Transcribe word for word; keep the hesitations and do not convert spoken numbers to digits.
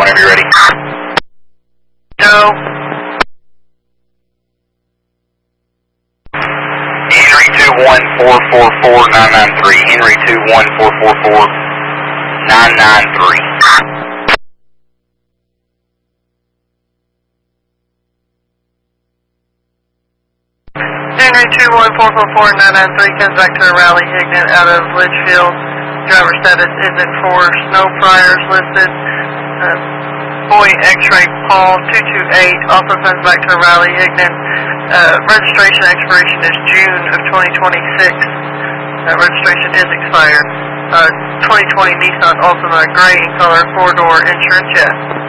whenever you're ready. Go. Henry two one four four four nine nine three. Henry two one four four four nine nine three. Henry two one four four four nine nine three comes back to a Raleigh Hignan out of Litchfield. Driver status is enforced. No priors listed. Uh, boy X-ray Paul two two eight also comes back to a Raleigh Hignan. Uh, registration expiration is June of twenty twenty-six. Uh, registration is expired. Uh, twenty twenty Nissan Altima gray in color, four-door, insurance, yes.